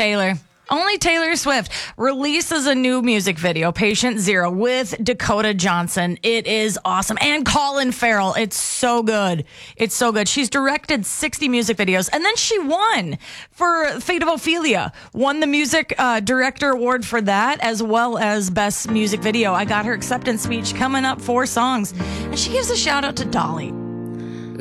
Taylor. Only Taylor Swift releases a new music video, Patient Zero, with Dakota Johnson. It is awesome. And Colin Farrell. It's so good. It's so good. She's directed 60 music videos. And then she won for Fate of Ophelia. Won the music director award for that, as well as best music video. I got her acceptance speech coming up, 4 songs. And she gives a shout out to Dolly.